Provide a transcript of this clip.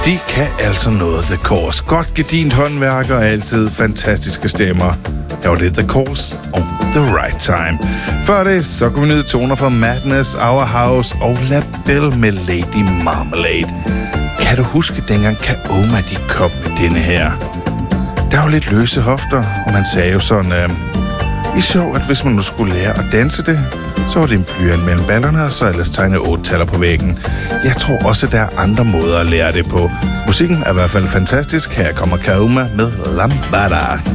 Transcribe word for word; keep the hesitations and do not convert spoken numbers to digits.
De kan altså noget, The Corrs. Godt gedint håndværk og altid fantastiske stemmer. Her var det The Corrs og The Right Time. Før det, så kunne vi nyde toner fra Madness, Our House og La Belle med Lady Marmalade. Kan du huske dengang Kaoma de kom med denne her? Der var lidt løse hofter, og man sagde jo sådan, øh, I så, at hvis man nu skulle lære at danse det, så var det en blyant mellem ballerne, og så ellers tegne otte-taller på væggen. Jeg tror også, der er andre måder at lære det på. Musikken er i hvert fald fantastisk. Her kommer Kaoma med Lambada.